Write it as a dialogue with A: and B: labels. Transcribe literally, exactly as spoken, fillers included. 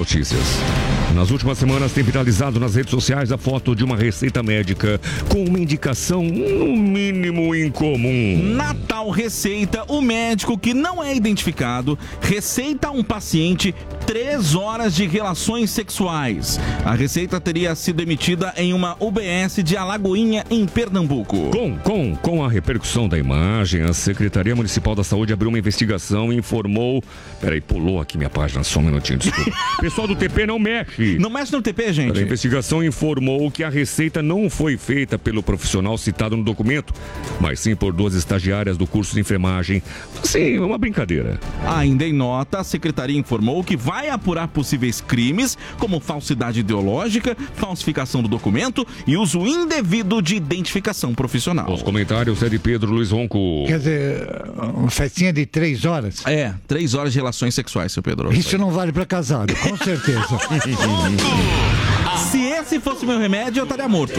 A: notícias. Nas últimas semanas tem viralizado nas redes sociais a foto de uma receita médica com uma indicação no mínimo incomum.
B: Na tal receita, o médico que não é identificado receita a um paciente três horas de relações sexuais. A receita teria sido emitida em uma U B S de Alagoinha, em Pernambuco.
A: Com, com, com a repercussão da imagem, a Secretaria Municipal da Saúde abriu uma investigação e informou... Peraí, pulou aqui minha página, só um minutinho, desculpa. Pessoal do T P não mexe.
B: Não mexe no T P, gente.
A: A investigação informou que a receita não foi feita pelo profissional citado no documento, mas sim por duas estagiárias do curso de enfermagem. Sim, uma brincadeira.
B: Ainda em nota, a secretaria informou que vai apurar possíveis crimes, como falsidade ideológica, falsificação do documento e uso indevido de identificação profissional.
A: Os comentários é de Pedro Luiz Ronco.
C: Quer dizer, uma festinha de três horas?
B: É, três horas de relações sexuais, seu Pedro.
C: Isso não vale pra casado, com certeza.
B: Se esse fosse meu remédio, eu estaria morto.